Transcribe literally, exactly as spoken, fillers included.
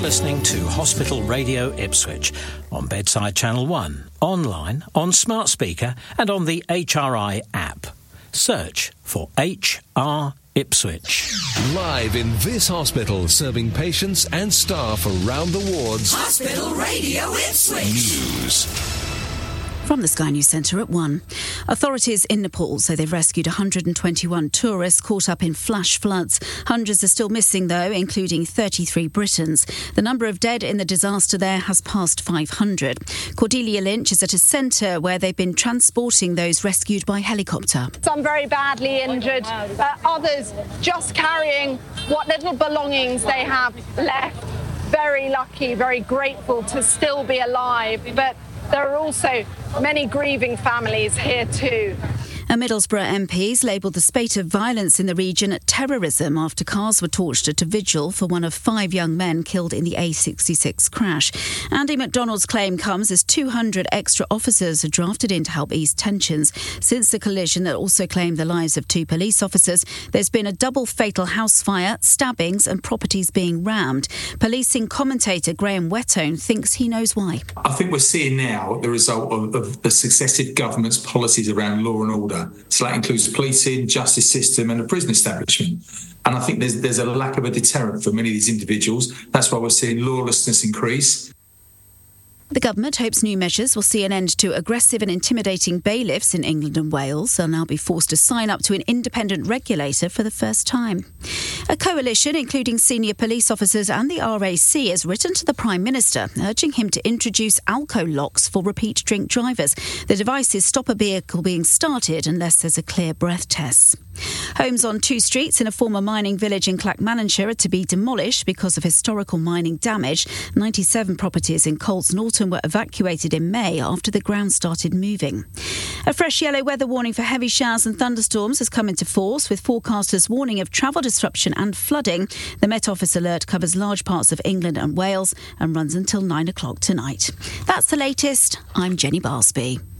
listening to Hospital Radio Ipswich on Bedside Channel one, online, on smart speaker and on the H R I app. Search for H R Ipswich. Live in this hospital, serving patients and staff around the wards. Hospital Radio Ipswich. News. From the Sky News Centre at one. Authorities in Nepal say they've rescued one hundred twenty-one tourists caught up in flash floods. Hundreds are still missing, though, including thirty-three Britons. The number of dead in the disaster there has passed five hundred. Cordelia Lynch is at a centre where they've been transporting those rescued by helicopter. Some very badly injured, uh, others just carrying what little belongings they have left. Very lucky, very grateful to still be alive, but there are also many grieving families here too. A Middlesbrough M P's labelled the spate of violence in the region terrorism after cars were torched at a vigil for one of five young men killed in the A sixty-six crash. Andy McDonald's claim comes as two hundred extra officers are drafted in to help ease tensions. Since the collision that also claimed the lives of two police officers, there's been a double fatal house fire, stabbings and properties being rammed. Policing commentator Graham Whettone thinks he knows why. I think we're seeing now the result of, of the successive government's policies around law and order. So that includes policing, justice system and the prison establishment. And I think there's there's a lack of a deterrent for many of these individuals. That's why we're seeing lawlessness increase. The government hopes new measures will see an end to aggressive and intimidating bailiffs in England and Wales. They'll now be forced to sign up to an independent regulator for the first time. A coalition, including senior police officers and the R A C, has written to the Prime Minister, urging him to introduce alco locks for repeat drink drivers. The devices stop a vehicle being started unless there's a clear breath test. Homes on two streets in a former mining village in Clackmannanshire are to be demolished because of historical mining damage. ninety-seven properties in Colts Norton were evacuated in May after the ground started moving. A fresh yellow weather warning for heavy showers and thunderstorms has come into force, with forecasters warning of travel disruption and flooding. The Met Office alert covers large parts of England and Wales and runs until nine o'clock tonight. That's the latest. I'm Jenny Barsby.